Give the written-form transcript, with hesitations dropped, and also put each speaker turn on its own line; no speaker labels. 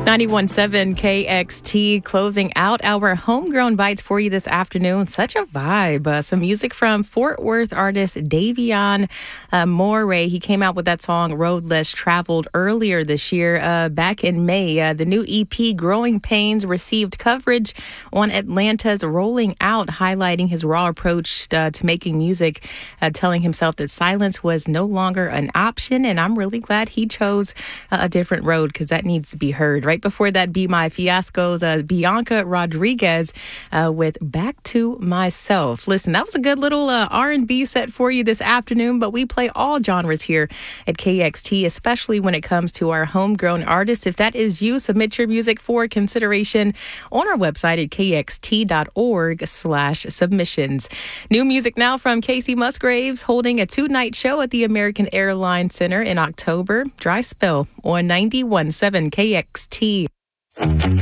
91.7 KXT closing out our homegrown bites for you this afternoon. Such a vibe. Some music from Fort Worth artist Davion Moray. He came out with that song Road Less Traveled earlier this year, back in May. The new EP Growing Pains received coverage on Atlanta's Rolling Out, highlighting his raw approach to making music, telling himself that silence was no longer an option. And I'm really glad he chose a different road because that needs to be heard. Right before that, Be My Fiasco's Bianca Rodriguez with Back to Myself. Listen, that was a good little R&B set for you this afternoon, but we play all genres here at KXT, especially when it comes to our homegrown artists. If that is you, submit your music for consideration on our website at kxt.org/submissions. New music now from Casey Musgraves, holding a 2-night show at the American Airlines Center in October. Dry Spell on 91.7 KXT.